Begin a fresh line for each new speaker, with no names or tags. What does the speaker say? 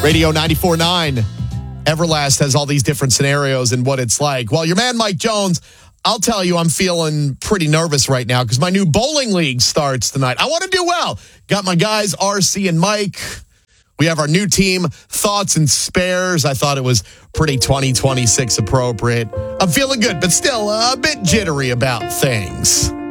Radio 94.9. Everlast has all these different scenarios and what it's like. Well, your man Mike Jones, I'll tell you, I'm feeling pretty nervous right now because my new bowling league starts tonight. I want to do well. Got my guys, RC and Mike. We have our new team, Thoughts and Spares. I thought it was pretty 2026 appropriate. I'm feeling good, but still a bit jittery about things.